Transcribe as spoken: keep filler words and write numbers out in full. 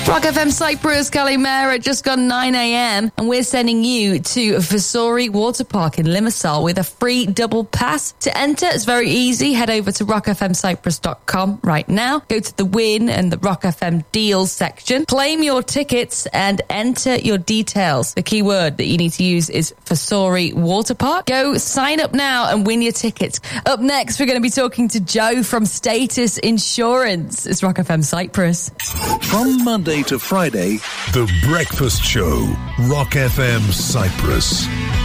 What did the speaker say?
Rock F M Cyprus, Kalimera, just gone nine a.m. and we're sending you to Vasori Water Park in Limassol with a free double pass. To enter, it's very easy. Head over to rock f m cyprus dot com right now. Go to the Win and the Rock F M Deals section. Claim your tickets and enter your details. The key word that you need to use is Vasori Water Park. Go sign up now and win your tickets. Up next, we're going to be talking to Joe from Status Insurance. It's Rock F M Cyprus. From Monday to Friday, The Breakfast Show, Rock F M Cyprus.